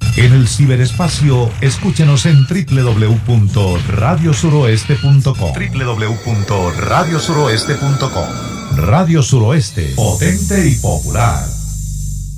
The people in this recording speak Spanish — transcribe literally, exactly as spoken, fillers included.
En el ciberespacio, escúchenos en doble u doble u doble u punto radio suroeste punto com. doble u doble u doble u punto radio suroeste punto com. Radio Suroeste, potente y popular.